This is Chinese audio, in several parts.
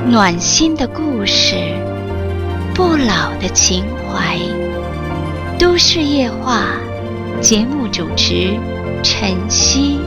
暖心的故事，不老的情怀。都市夜话，节目主持晨曦。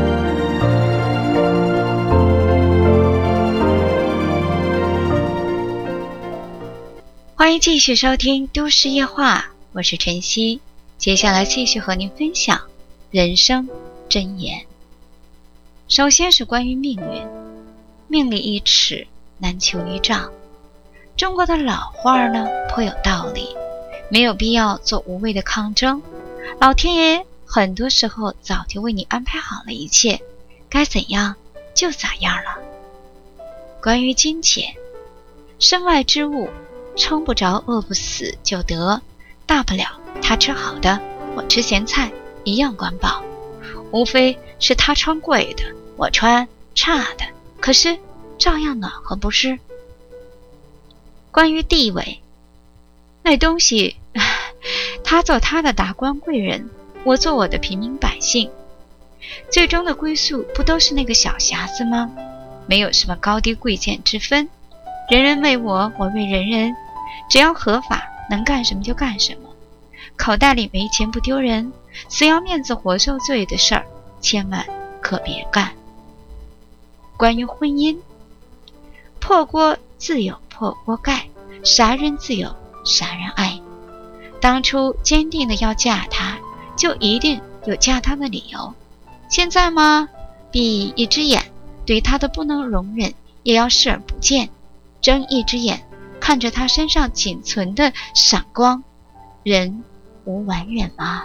欢迎继续收听都市夜话，我是晨曦。接下来继续和您分享人生箴言。首先是关于命运，命里一尺，难求一丈。中国的老话呢颇有道理，没有必要做无谓的抗争。老天爷很多时候早就为你安排好了一切，该怎样就咋样了。关于金钱，身外之物，撑不着饿不死就得，大不了他吃好的，我吃咸菜，一样管饱。无非是他穿贵的，我穿差的，可是照样暖和，不是？关于地位，那东西他做他的达官贵人，我做我的平民百姓，最终的归宿不都是那个小匣子吗？没有什么高低贵贱之分，人人为我，我为人人，只要合法，能干什么就干什么。口袋里没钱不丢人，死要面子活受罪的事儿，千万可别干。关于婚姻，破锅自有破锅盖，杀人自有杀人爱。当初坚定的要嫁他，就一定有嫁他的理由。现在吗？闭一只眼，对他的不能容忍也要视而不见，睁一只眼看着他身上仅存的闪光，人无完人吗？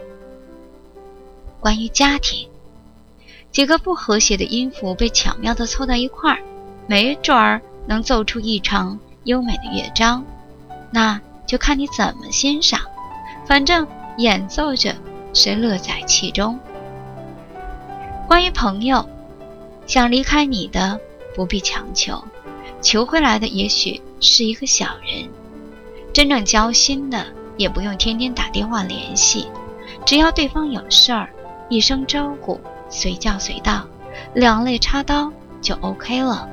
关于家庭，几个不和谐的音符被巧妙地凑到一块儿，没准儿能奏出一场优美的乐章，那就看你怎么欣赏，反正演奏着谁乐在其中。关于朋友，想离开你的不必强求，求回来的也许是一个小人。真正交心的也不用天天打电话联系，只要对方有事儿，一声招呼，随叫随到，两肋插刀就 OK 了。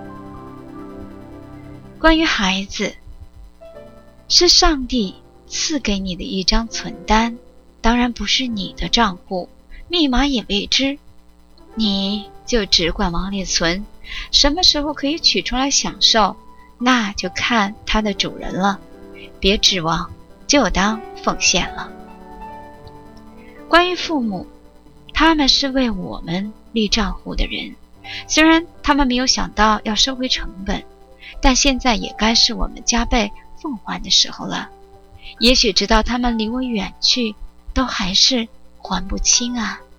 关于孩子，是上帝赐给你的一张存单，当然不是你的账户，密码也未知，你就只管往里存，什么时候可以取出来享受，那就看它的主人了，别指望，就当奉献了。关于父母，他们是为我们立账户的人，虽然他们没有想到要收回成本，但现在也该是我们加倍奉还的时候了。也许直到他们离我远去，都还是还不清啊。